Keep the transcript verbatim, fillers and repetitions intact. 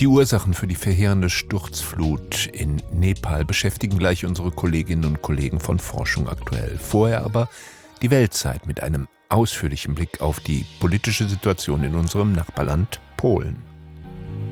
Die Ursachen für die verheerende Sturzflut in Nepal beschäftigen gleich unsere Kolleginnen und Kollegen von Forschung aktuell. Vorher aber die Weltzeit mit einem ausführlichen Blick auf die politische Situation in unserem Nachbarland Polen.